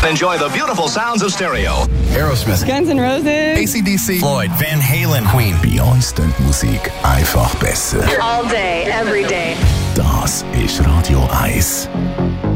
Enjoy the beautiful sounds of stereo. Aerosmith, Guns N' Roses, AC/DC, Floyd, Van Halen, Queen. Bei uns klingt Musik einfach besser. All day, every day. Das ist Radio 1.